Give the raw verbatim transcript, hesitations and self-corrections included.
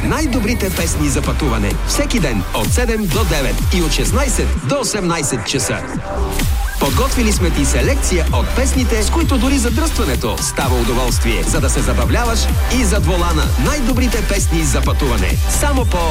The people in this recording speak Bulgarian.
Най-добрите песни за пътуване. Всеки ден от седем до девет и от шестнайсет до осемнайсет часа. Подготвили сме ти селекция от песните, с които дори задръстването става удоволствие, за да се забавляваш и зад волана. Най-добрите песни за пътуване. Само по